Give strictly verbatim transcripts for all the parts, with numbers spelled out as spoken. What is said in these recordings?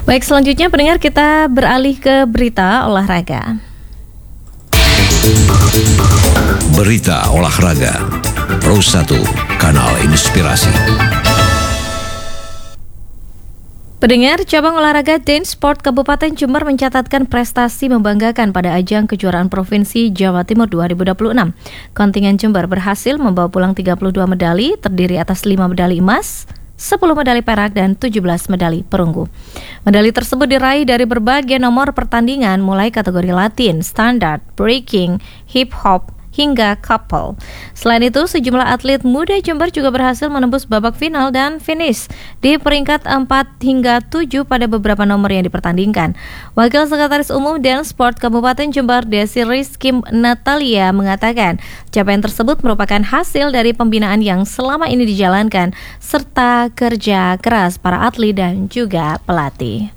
Baik, selanjutnya pendengar, kita beralih ke berita olahraga. Berita olahraga Pro satu, Kanal Inspirasi. Pendengar, cabang olahraga dance sport Kabupaten Jember mencatatkan prestasi membanggakan pada ajang kejuaraan Provinsi Jawa Timur dua ribu dua puluh enam. Kontingen Jember berhasil membawa pulang tiga puluh dua medali, terdiri atas lima medali emas, sepuluh medali perak, dan tujuh belas medali perunggu. Medali tersebut diraih dari berbagai nomor pertandingan, mulai kategori Latin, standar, breaking, hip hop, hingga couple. Selain itu, sejumlah atlet muda Jember juga berhasil menembus babak final dan finish di peringkat empat hingga tujuh pada beberapa nomor yang dipertandingkan. Wakil Sekretaris Umum Dance Sport Kabupaten Jember, Desi Rizky Natalia, mengatakan capaian tersebut merupakan hasil dari pembinaan yang selama ini dijalankan serta kerja keras para atlet dan juga pelatih.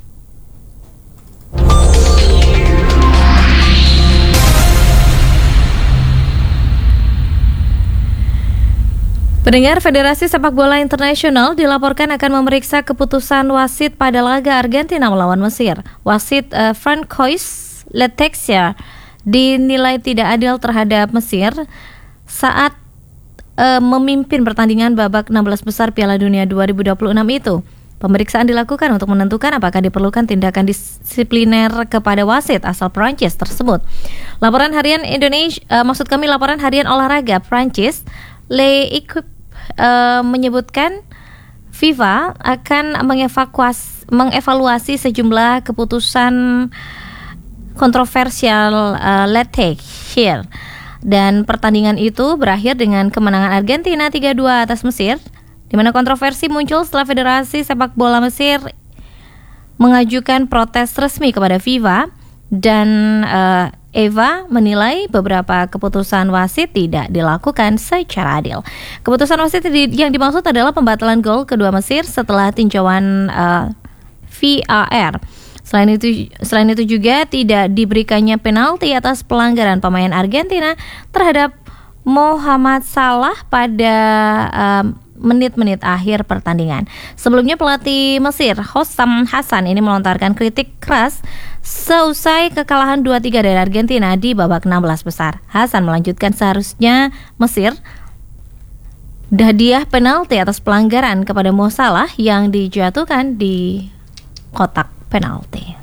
Pendengar, Federasi Sepak Bola Internasional dilaporkan akan memeriksa keputusan wasit pada laga Argentina melawan Mesir. Wasit uh, Francois Letexia dinilai tidak adil terhadap Mesir saat uh, memimpin pertandingan babak enam belas besar Piala Dunia dua ribu dua puluh enam itu. Pemeriksaan dilakukan untuk menentukan apakah diperlukan tindakan disipliner kepada wasit asal Prancis tersebut. Laporan harian Indonesia, uh, maksud kami laporan harian olahraga Prancis, Le Equipe uh, menyebutkan FIFA akan mengevakuasi, mengevaluasi sejumlah keputusan kontroversial uh, Letexia, dan pertandingan itu berakhir dengan kemenangan Argentina tiga dua atas Mesir, di mana kontroversi muncul setelah Federasi Sepak Bola Mesir mengajukan protes resmi kepada FIFA, dan uh, Eva menilai beberapa keputusan wasit tidak dilakukan secara adil. Keputusan wasit yang dimaksud adalah pembatalan gol kedua Mesir setelah tinjauan uh, V A R. Selain itu, selain itu juga tidak diberikannya penalti atas pelanggaran pemain Argentina terhadap Mohamed Salah pada uh, menit-menit akhir pertandingan. Sebelumnya pelatih Mesir Hossam Hassan ini melontarkan kritik keras seusai kekalahan dua tiga dari Argentina di babak enam belas besar. Hassan melanjutkan seharusnya Mesir hadiah penalti atas pelanggaran kepada Mo Salah yang dijatuhkan di kotak penalti.